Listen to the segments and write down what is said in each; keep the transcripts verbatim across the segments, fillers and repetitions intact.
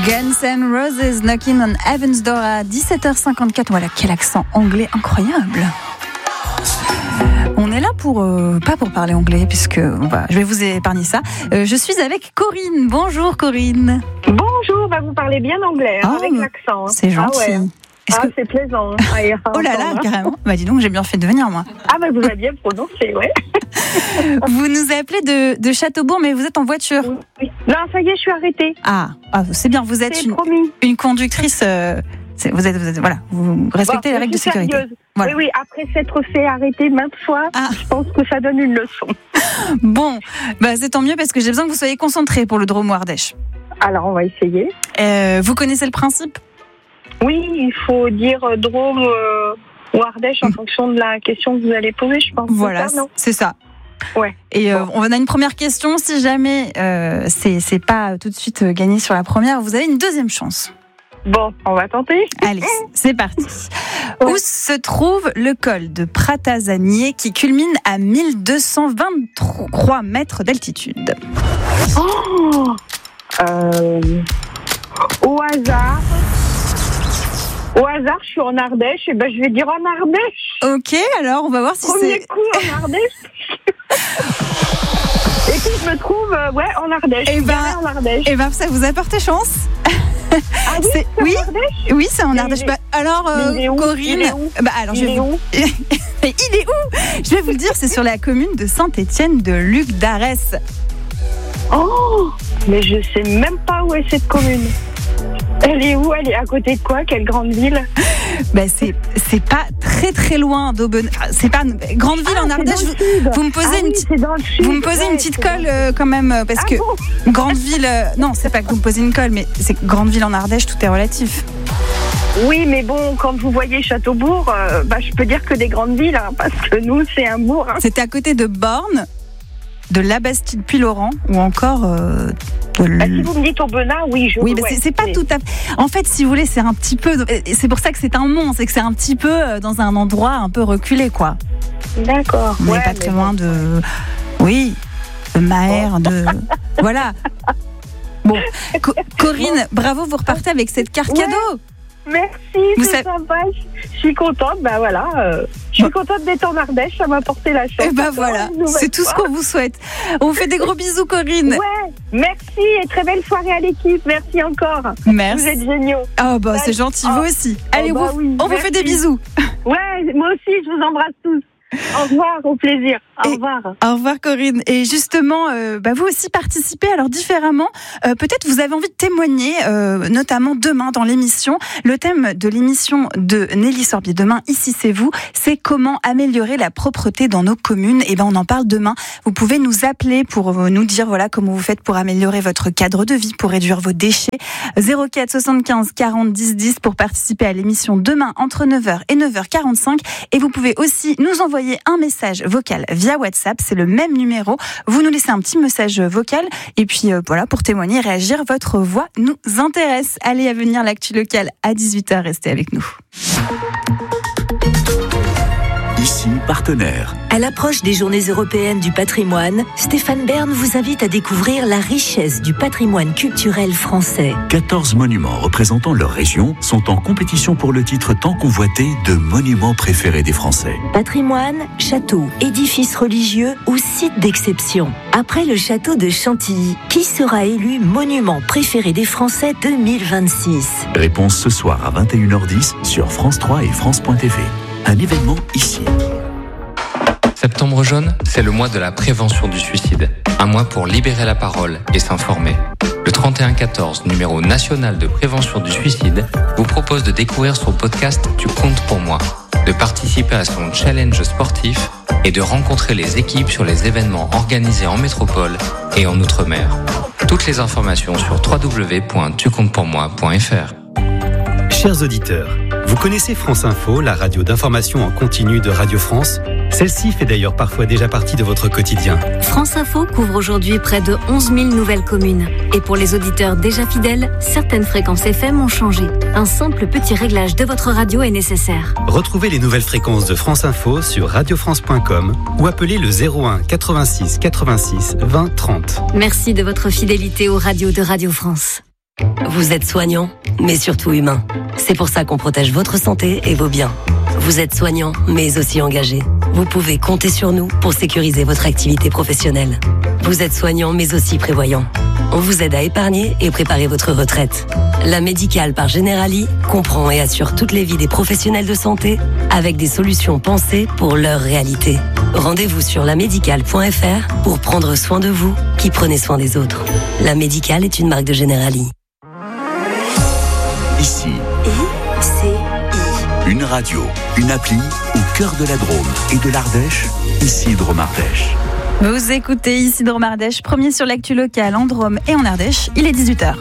Guns N' Roses, Knocking on Heaven's Door à dix-sept heures cinquante-quatre. Voilà, quel accent anglais incroyable. On est là pour, euh, pas pour parler anglais, puisque bah, je vais vous épargner ça. Euh, je suis avec Corinne. Bonjour Corinne. Bonjour, bah vous parlez bien anglais, hein, oh, avec l'accent. Hein. C'est gentil. Ah, ouais. Est-ce ah que... c'est plaisant. Oh là là, carrément. Bah dis donc, j'ai bien fait de venir moi. Ah bah vous avez bien prononcé, ouais. Vous nous appelez de, de Châteaubourg, mais vous êtes en voiture. Oui. Non, ça y est, je suis arrêtée. Ah, ah c'est bien, vous êtes c'est une, promis. une conductrice... Euh... C'est, vous, êtes, vous êtes, voilà, vous respectez bon, les règles de sécurité. Voilà. Oui, oui, après s'être fait arrêter maintes fois, ah. je pense que ça donne une leçon. Bon, bah, c'est tant mieux parce que j'ai besoin que vous soyez concentrés pour le Drôme ou Ardèche. Alors, on va essayer. Euh, vous connaissez le principe ? Oui, il faut dire Drôme euh, ou Ardèche en mmh. fonction de la question que vous allez poser, je pense. Voilà, c'est ça, non ? c'est ça. Ouais. Et euh, bon. on a une première question. Si jamais euh, c'est, c'est pas tout de suite gagné sur la première, vous avez une deuxième chance. Bon, on va tenter. Allez, c'est parti. Ouais. Où se trouve le col de Pratazanier qui culmine à mille deux cent vingt-trois mètres d'altitude ? Oh euh, Au hasard. Au hasard, je suis en Ardèche, et ben je vais dire en Ardèche. Ok, alors on va voir si Premier c'est... coup en Ardèche. Et puis je me trouve, euh, ouais, en Ardèche. Et ben, en Ardèche. Et ben, ça vous a porté chance. Ah oui, c'est, c'est oui, en Ardèche. Oui, c'est en Ardèche. Bah, alors, euh, Corinne, il est où bah alors il je vais est vous... où Mais il est où ? Je vais vous le dire, c'est sur la commune de Saint-Étienne de Luc d'Arès. Oh, mais je sais même pas où est cette commune. Elle est où ? Elle est à côté de quoi ? Quelle grande ville ? Ben c'est c'est pas très très loin d'Aubenas. Enfin, c'est pas une grande ville ah, en Ardèche. Vous, vous me posez ah, une oui, petite vous me posez ouais, une petite colle euh, quand même parce ah, que bon grande ville euh, non, c'est pas que vous me posez une colle mais c'est grande ville en Ardèche, tout est relatif. Oui, mais bon, quand vous voyez Châteaubourg, euh, bah je peux dire que des grandes villes hein, parce que nous c'est un bourg. Hein. C'était à côté de Borne, de Labastide-Puylaurens ou encore euh, Bah, si vous me dites Aubenas, oui, je Oui, mais ouais, c'est, c'est pas c'est... tout à fait. En fait, si vous voulez, c'est un petit peu. C'est pour ça que c'est un mont, c'est que c'est un petit peu dans un endroit un peu reculé, quoi. D'accord. On n'est ouais, pas très bon. loin de. Oui, de Mahère, de. Voilà. Bon, Co- Corinne, bravo, vous repartez avec cette carte ouais. cadeau. Merci, vous c'est savez... sympa. Je suis contente. Bah voilà, euh, je suis contente d'être en Ardèche. Ça m'a porté la chance. Et bah voilà, c'est tout ce qu'on vous souhaite. On vous fait des gros bisous, Corinne. Ouais, merci et très belle soirée à l'équipe. Merci encore. Merci. Vous êtes géniaux. Oh bah c'est gentil, oh. vous aussi. Allez, oh, bah, vous, oui, on merci. vous fait des bisous. Ouais, moi aussi, je vous embrasse tous. Au revoir, au plaisir. Au et, revoir. Au revoir Corinne. Et justement, euh, bah vous aussi participez alors différemment. Euh, peut-être vous avez envie de témoigner, euh, notamment demain dans l'émission. Le thème de l'émission de Nelly Sorbier demain, ici c'est vous, c'est comment améliorer la propreté dans nos communes. Et ben on en parle demain. Vous pouvez nous appeler pour nous dire voilà comment vous faites pour améliorer votre cadre de vie, pour réduire vos déchets. zéro quatre soixante-quinze quarante dix dix pour participer à l'émission demain entre neuf heures et neuf heures quarante-cinq. Et vous pouvez aussi nous envoyer un message vocal via WhatsApp, c'est le même numéro. Vous nous laissez un petit message vocal et puis euh, voilà, pour témoigner, réagir, votre voix nous intéresse. Allez, à venir l'actu locale à dix-huit heures, restez avec nous. Ici, partenaire. À l'approche des Journées européennes du patrimoine, Stéphane Bern vous invite à découvrir la richesse du patrimoine culturel français. quatorze monuments représentant leur région sont en compétition pour le titre tant convoité de monuments préférés des Français. Patrimoine, châteaux, édifices religieux ou sites d'exception. Après le château de Chantilly, qui sera élu monument préféré des Français deux mille vingt-six ? Réponse ce soir à vingt et une heures dix sur France trois et France point T V. Un événement ici. Septembre jaune, c'est le mois de la prévention du suicide. Un mois pour libérer la parole et s'informer. Le trente et un quatorze, numéro national de prévention du suicide, vous propose de découvrir son podcast « Tu comptes pour moi », de participer à son challenge sportif et de rencontrer les équipes sur les événements organisés en métropole et en Outre-mer. Toutes les informations sur w w w point tu comptes pour moi point f r. Chers auditeurs, vous connaissez France Info, la radio d'information en continu de Radio France ? Celle-ci fait d'ailleurs parfois déjà partie de votre quotidien. France Info couvre aujourd'hui près de onze mille nouvelles communes. Et pour les auditeurs déjà fidèles, certaines fréquences F M ont changé. Un simple petit réglage de votre radio est nécessaire. Retrouvez les nouvelles fréquences de France Info sur radio france point com ou appelez le zéro un quatre-vingt-six quatre-vingt-six vingt trente. Merci de votre fidélité aux radios de Radio France. Vous êtes soignant, mais surtout humain. C'est pour ça qu'on protège votre santé et vos biens. Vous êtes soignant, mais aussi engagé. Vous pouvez compter sur nous pour sécuriser votre activité professionnelle. Vous êtes soignant, mais aussi prévoyant. On vous aide à épargner et préparer votre retraite. La Médicale par Generali comprend et assure toutes les vies des professionnels de santé avec des solutions pensées pour leur réalité. Rendez-vous sur la médicale point f r pour prendre soin de vous qui prenez soin des autres. La Médicale est une marque de Generali. Ici, I C I. une radio, une appli au cœur de la Drôme et de l'Ardèche. Ici Drôme Ardèche. Vous écoutez ici Drôme Ardèche, premier sur l'actu locale en Drôme et en Ardèche. Il est dix-huit heures.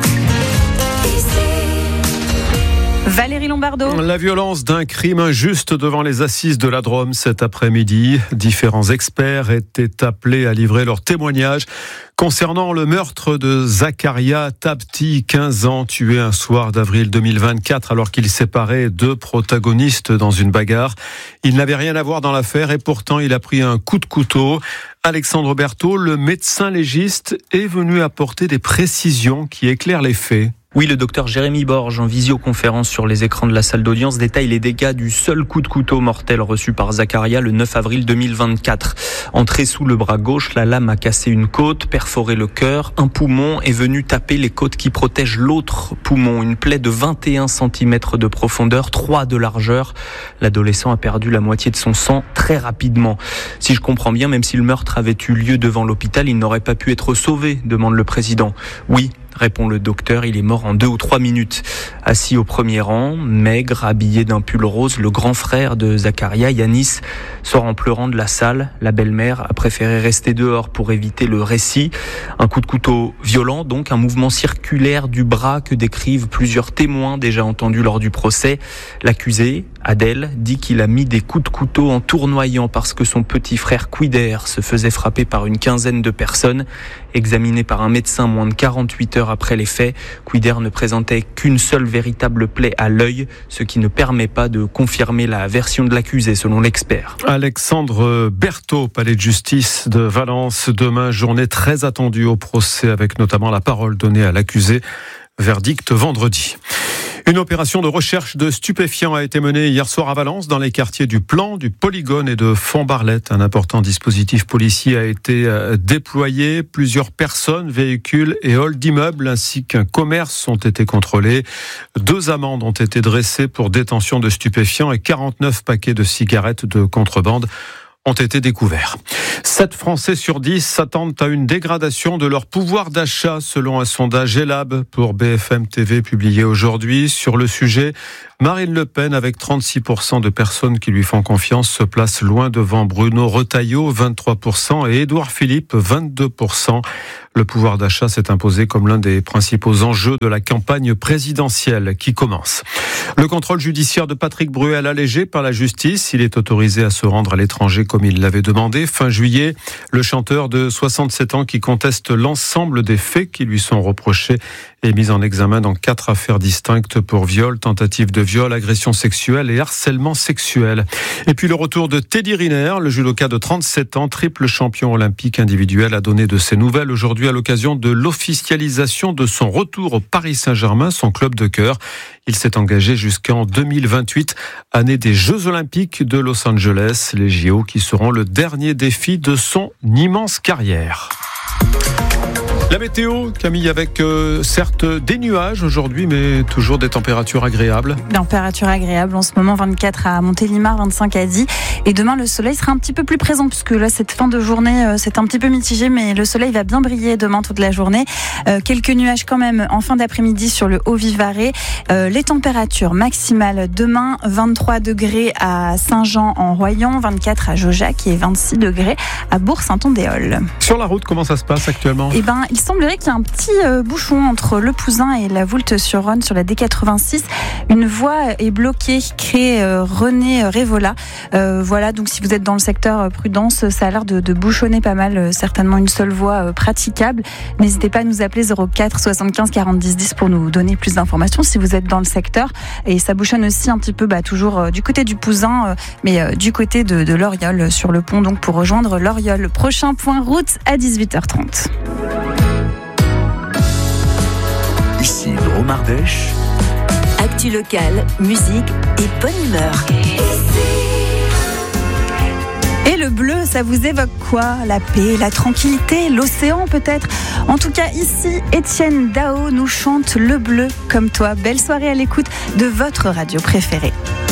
Valérie Lombardo. La violence d'un crime injuste devant les assises de la Drôme cet après-midi. Différents experts étaient appelés à livrer leur témoignage concernant le meurtre de Zakaria Tabti, quinze ans, tué un soir d'avril deux mille vingt-quatre alors qu'il séparait deux protagonistes dans une bagarre. Il n'avait rien à voir dans l'affaire et pourtant il a pris un coup de couteau. Alexandre Berthaud, le médecin légiste, est venu apporter des précisions qui éclairent les faits. Oui, le docteur Jérémy Borges, en visioconférence sur les écrans de la salle d'audience, détaille les dégâts du seul coup de couteau mortel reçu par Zakaria le neuf avril deux mille vingt-quatre. Entré sous le bras gauche, la lame a cassé une côte, perforé le cœur, un poumon est venu taper les côtes qui protègent l'autre poumon. Une plaie de vingt et un centimètres de profondeur, trois de largeur. L'adolescent a perdu la moitié de son sang très rapidement. Si je comprends bien, même si le meurtre avait eu lieu devant l'hôpital, il n'aurait pas pu être sauvé, demande le président. Oui, répond le docteur, il est mort en deux ou trois minutes. Assis au premier rang, maigre, habillé d'un pull rose, le grand frère de Zakaria, Yanis, sort en pleurant de la salle. La belle-mère a préféré rester dehors pour éviter le récit. Un coup de couteau violent, donc un mouvement circulaire du bras que décrivent plusieurs témoins déjà entendus lors du procès. L'accusé, Adèle, dit qu'il a mis des coups de couteau en tournoyant parce que son petit frère Kouider se faisait frapper par une quinzaine de personnes. Examiné par un médecin moins de quarante-huit heures après les faits, Kouider ne présentait qu'une seule véritable plaie à l'œil, ce qui ne permet pas de confirmer la version de l'accusé selon l'expert. Alexandre Berthaud, palais de justice de Valence. Demain, journée très attendue au procès avec notamment la parole donnée à l'accusé. Verdict vendredi. Une opération de recherche de stupéfiants a été menée hier soir à Valence, dans les quartiers du Plan, du Polygone et de Font-Barlette. Un important dispositif policier a été déployé. Plusieurs personnes, véhicules et halls d'immeubles ainsi qu'un commerce ont été contrôlés. Deux amendes ont été dressées pour détention de stupéfiants et quarante-neuf paquets de cigarettes de contrebande ont été découverts. sept Français sur dix s'attendent à une dégradation de leur pouvoir d'achat selon un sondage Elab pour B F M T V publié aujourd'hui. Sur le sujet, Marine Le Pen, avec trente-six pour cent de personnes qui lui font confiance, se place loin devant Bruno Retailleau, vingt-trois pour cent, et Édouard Philippe, vingt-deux pour cent. Le pouvoir d'achat s'est imposé comme l'un des principaux enjeux de la campagne présidentielle qui commence. Le contrôle judiciaire de Patrick Bruel allégé par la justice. Il est autorisé à se rendre à l'étranger comme il l'avait demandé. Fin juillet, le chanteur de soixante-sept ans qui conteste l'ensemble des faits qui lui sont reprochés est mis en examen dans quatre affaires distinctes pour viol, tentative de viol, agression sexuelle et harcèlement sexuel. Et puis le retour de Teddy Riner, le judoka de trente-sept ans, triple champion olympique individuel, a donné de ses nouvelles aujourd'hui à l'occasion de l'officialisation de son retour au Paris Saint-Germain, son club de cœur. Il s'est engagé jusqu'en deux mille vingt-huit, année des Jeux Olympiques de Los Angeles, les J O qui seront le dernier défi de son immense carrière. La météo, Camille, avec euh, certes des nuages aujourd'hui, mais toujours des températures agréables. Température agréable en ce moment, vingt-quatre à Montélimar, vingt-cinq à Die. Et demain, le soleil sera un petit peu plus présent, puisque là, cette fin de journée, euh, c'est un petit peu mitigé, mais le soleil va bien briller demain toute la journée. Euh, quelques nuages quand même en fin d'après-midi sur le Haut-Vivarais. Euh, les températures maximales demain, vingt-trois degrés à Saint-Jean en Royan, vingt-quatre à Jaujac et vingt-six degrés à Bourg-Saint-Ondéol. Sur la route, comment ça se passe actuellement ? Eh ben, il semblerait qu'il y ait un petit euh, bouchon entre Le Pouzin et la Voulte-sur-Rhône sur la D quatre-vingt-six. Une voie est bloquée, créée euh, René Révola. Euh, voilà, donc si vous êtes dans le secteur euh, Prudence, ça a l'air de, de bouchonner pas mal, euh, certainement une seule voie euh, praticable. N'hésitez pas à nous appeler zéro quatre soixante-quinze quarante-dix dix pour nous donner plus d'informations si vous êtes dans le secteur. Et ça bouchonne aussi un petit peu, bah, toujours euh, du côté du Pouzin, euh, mais euh, du côté de, de l'Oriol, sur le pont, donc pour rejoindre l'Oriol. Prochain point route à dix-huit heures trente. Somme Ardèche. Actu locale, musique et bonne humeur. Et le bleu, ça vous évoque quoi? La paix, la tranquillité, l'océan peut-être? En tout cas, ici, Étienne Dao nous chante Le bleu comme toi. Belle soirée à l'écoute de votre radio préférée.